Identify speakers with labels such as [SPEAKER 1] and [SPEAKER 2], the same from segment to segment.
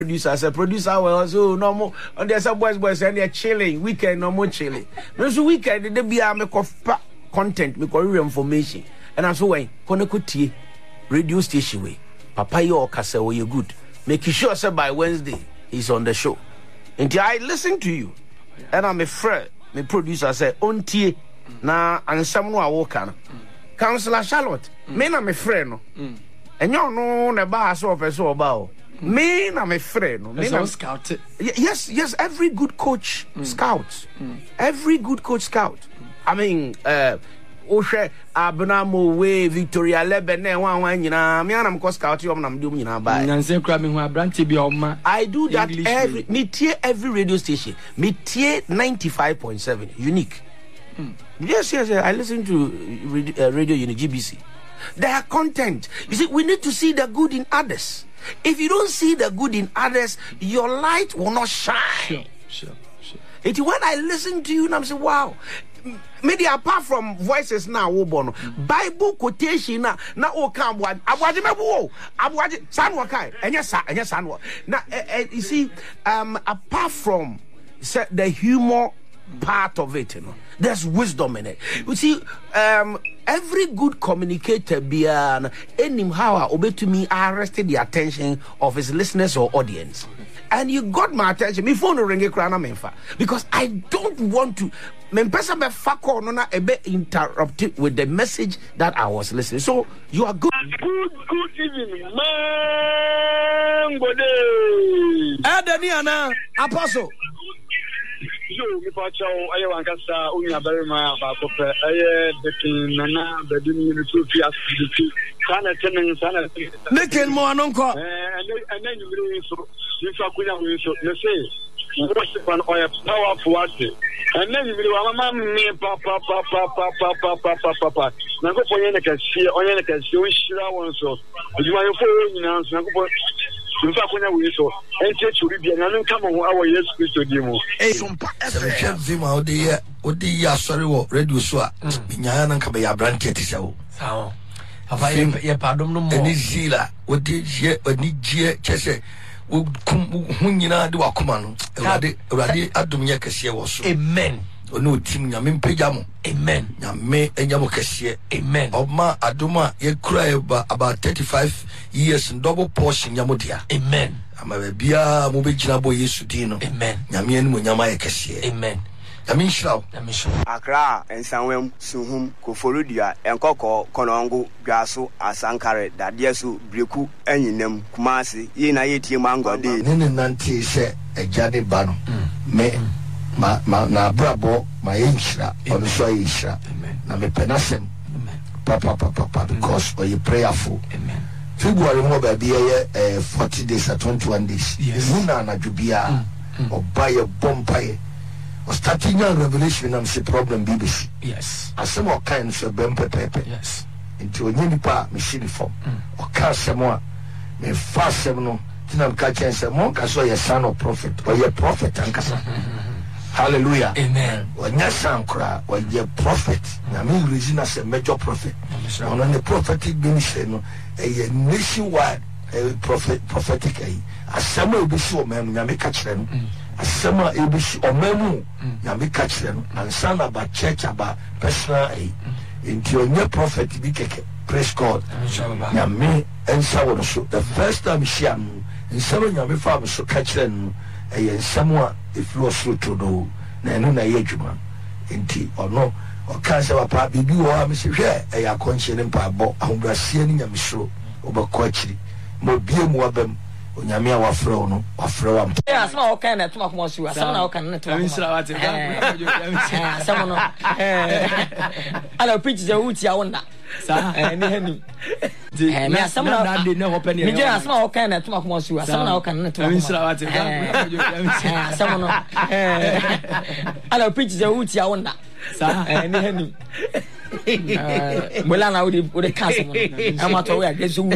[SPEAKER 1] producer well so no more on there's some boys and they're chilling weekend no more chilling no so weekend they be make of content make of information and I'm so when konekotie radio station way papa you okase we you good make sure say by Wednesday he's on the show until I listen to you and I'm a friend me producer say ontie na ansam no awoka no Councillor Charlotte me na me friend no enyo no na ba so person oba o me na me friend no me na
[SPEAKER 2] scout.
[SPEAKER 1] Yes, every good coach scouts. Every good coach scout. I mean Oshe Abnamo way Victoria Lebene wan nyina me anam ko scout yom nam dum nyina ba
[SPEAKER 2] nyanse kra me hu abranti bi oma.
[SPEAKER 1] I do that every radio station me tie 95.7 unique. Yes, I listen to radio unique GBC. Their content, you see, we need to see the good in others. If you don't see the good in others, your light will not shine.
[SPEAKER 2] Sure.
[SPEAKER 1] It's when I listen to you and I'm saying, wow. Maybe apart from voices now, Bible quotation now come one. Abwaji sanwa kai. Enya sanwa. Now you see, apart from the humor part of it, you know, there's wisdom in it. You see, every good communicator beyond any how obey to me arrested the attention of his listeners or audience. And you got my attention. My phone ring because I don't want to interrupt with the message that I was listening. So you are good.
[SPEAKER 3] Good evening, man. Good day.
[SPEAKER 1] Adaniana, Apostle.
[SPEAKER 3] Yo, mi pacho aye wankasa unya berima ba ko pe aye dekin nana bedin ni so fi asibiti sana tenen sana
[SPEAKER 1] nekel mo anonko
[SPEAKER 3] and then you really so you fa kunya we so you say worship and oil powerful what and then you really mama me papa na go ponye na kasie onye na kasie o shira won so you ma yo fo nyina so na go in fact, when we saw, and church will be an come on our yes, Christo Demo.
[SPEAKER 4] Sorry, radio so, Yan and Kabaya Branket is out.
[SPEAKER 2] How have I pardon no more?
[SPEAKER 4] Any Zila, what did ye, or need ye, Chesse, would come, Hunina do a command, Radi Adam Yakasia was.
[SPEAKER 2] Amen.
[SPEAKER 4] No team Yamin Pejamo.
[SPEAKER 2] Amen.
[SPEAKER 4] Yame and Yamokasia.
[SPEAKER 2] Amen.
[SPEAKER 4] Oma Aduma, ye cry about 35 years and double portion Yamudia.
[SPEAKER 2] Amen.
[SPEAKER 4] I'm a bia Mubijabo Yesudino.
[SPEAKER 2] Amen.
[SPEAKER 4] Yamian Munyama Kasia.
[SPEAKER 2] Amen.
[SPEAKER 4] Yamin Shroud.
[SPEAKER 5] Accra and Sanwem, Suhum, Koforudia, and Koko, Konongo, Gaso, Asankare, Dadiesu, Briku, Eninem, Kumasi, Yena Yeti Mango,
[SPEAKER 4] Nanti said a Jadi Bano. Me. Na brabo ma inshra on so inshra na me penasem papa because we prayerful February mo ba be 40 days or 21 days muna na jubia or buy a bompaye or starting your revelation am se problem BBC asem o kan so bempepepe into nyini pa machine form o ka semo me fasem no tinam ka chen semo ka so ye son of prophet or ye prophet ankasa. Hallelujah.
[SPEAKER 2] Amen.
[SPEAKER 4] When Yasankra or your prophet, Namin Regina as a major prophet. On the prophetic ministry, a nationwide prophetic a summer be so man, Yami catch them. A summer ABC or Memu, Yami catch them, and son about church about personal aid. Into your prophet be praise God. Yami and so so. The first time she am in 7 Yami farmers so catch them. Someone if you are so to do, Nano Yajuma, indeed, or no, or cancer of a part, be you are Mr. a conscience and pabo, and we are seeing a misro over Coachly, more beer more them, when Yamia was thrown or thrown.
[SPEAKER 6] Yes, no, can I talk more? Someone I don't preach the woods, I wonder. Someone did not open your just small can at talk more. Someone can someone I don't preach the woods, I wonder. Well, I would a castle. I'm not aware. Guess who?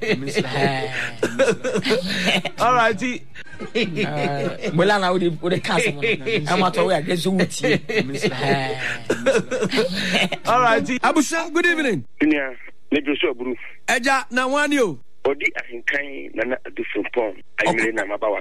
[SPEAKER 1] All right.
[SPEAKER 6] Well, I would a castle. I'm not aware. Guess who?
[SPEAKER 1] All right.
[SPEAKER 2] Abusha, good evening.
[SPEAKER 3] Yeah, let you show, Bruce.
[SPEAKER 2] Eja, now one you.
[SPEAKER 7] odi ahinkan na adu from pon ayimire na mabawa